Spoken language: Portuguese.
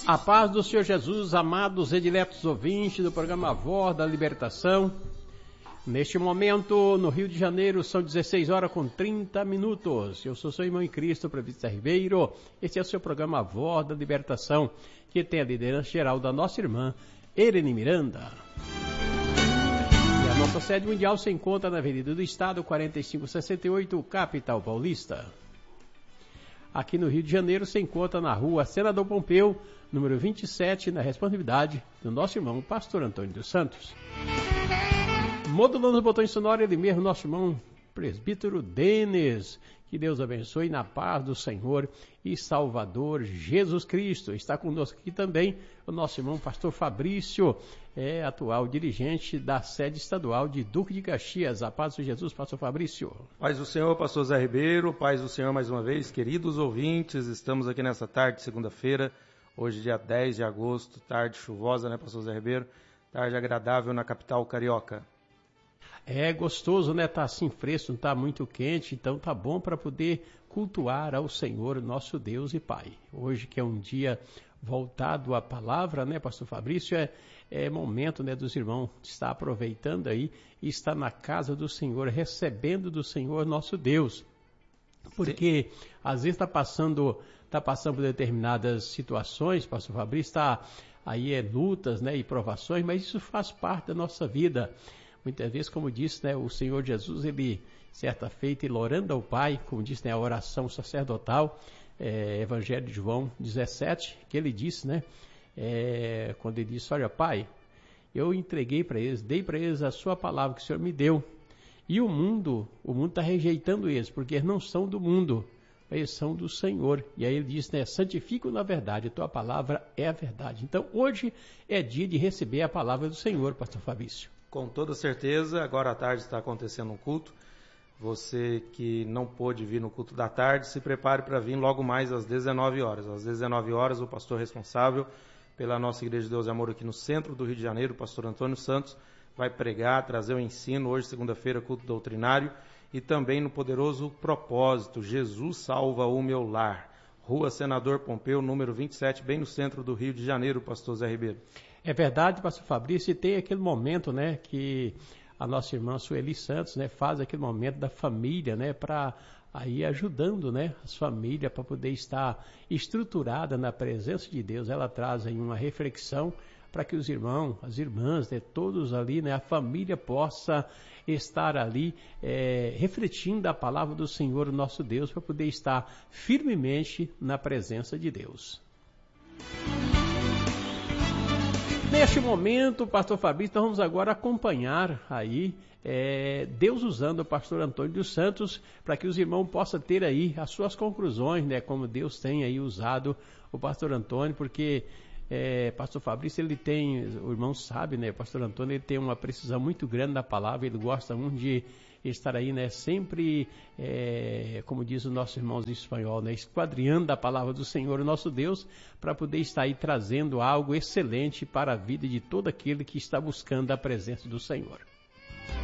A paz do Senhor Jesus, amados e diletos ouvintes do programa Voz da Libertação. Neste momento, no Rio de Janeiro, são 16 horas com 30 minutos. Eu sou seu irmão em Cristo, Presbítero Ribeiro. Este é o seu programa Voz da Libertação, que tem a liderança geral da nossa irmã, Erene Miranda. E a nossa sede mundial se encontra na Avenida do Estado, 4568, capital paulista. Aqui no Rio de Janeiro se encontra na rua Senador Pompeu, número 27, na responsabilidade do nosso irmão, pastor Antônio dos Santos. Modulando os botões sonoros, ele mesmo, nosso irmão, presbítero Denis. Que Deus abençoe na paz do Senhor e Salvador Jesus Cristo. Está conosco aqui também o nosso irmão, pastor Fabrício, atual dirigente da sede estadual de Duque de Caxias. A paz de Jesus, pastor Fabrício. Paz do Senhor, pastor Zé Ribeiro. Paz do Senhor mais uma vez, queridos ouvintes. Estamos aqui nessa tarde, segunda-feira, hoje dia 10 de agosto, tarde chuvosa, né, pastor Zé Ribeiro? Tarde agradável na capital carioca. É gostoso, né? Tá assim fresco, não tá muito quente, então tá bom para poder cultuar ao Senhor, nosso Deus e Pai. Hoje que é um dia voltado à palavra, né, pastor Fabrício, é momento, né, dos irmãos estar aproveitando aí e estar na casa do Senhor, recebendo do Senhor nosso Deus. Porque às vezes tá passando por determinadas situações, pastor Fabrício, aí lutas, né, e provações, mas isso faz parte da nossa vida. Muitas vezes, como disse, né, o Senhor Jesus, ele, certa feita, ele orando ao Pai, como disse, né, a oração sacerdotal, Evangelho de João 17, que ele disse, né, quando ele disse, olha, Pai, eu entreguei para eles, dei para eles a sua palavra que o Senhor me deu, e o mundo está rejeitando eles, porque eles não são do mundo, eles são do Senhor. E aí ele diz, né, santifico na verdade, a tua palavra é a verdade. Então, hoje é dia de receber a palavra do Senhor, pastor Fabrício. Com toda certeza, agora à tarde está acontecendo um culto. Você que não pôde vir no culto da tarde, se prepare para vir logo mais às 19 horas. Às 19 horas, o pastor responsável pela nossa Igreja de Deus e Amor aqui no centro do Rio de Janeiro, o pastor Antônio Santos, vai pregar, trazer o ensino. Hoje, segunda-feira, culto doutrinário. E também no poderoso propósito, Jesus salva o meu lar. Rua Senador Pompeu, número 27, bem no centro do Rio de Janeiro, pastor Zé Ribeiro. É verdade, pastor Fabrício, e tem aquele momento, né, que a nossa irmã Sueli Santos, né, faz aquele momento da família, né, para aí ajudando, né, as famílias para poder estar estruturada na presença de Deus. Ela traz aí uma reflexão para que os irmãos, as irmãs, né, todos ali, né, a família possa estar ali refletindo a palavra do Senhor, nosso Deus, para poder estar firmemente na presença de Deus. Neste momento, pastor Fabrício, nós vamos agora acompanhar aí Deus usando o pastor Antônio dos Santos para que os irmãos possam ter aí as suas conclusões, né, como Deus tem aí usado o pastor Antônio, porque pastor Fabrício, ele tem, o irmão sabe, né, pastor Antônio, ele tem uma precisão muito grande da palavra, ele gosta muito de estar aí, né, sempre, como diz os nossos irmãos em espanhol, né, esquadrinhando a palavra do Senhor, nosso Deus, para poder estar aí trazendo algo excelente para a vida de todo aquele que está buscando a presença do Senhor.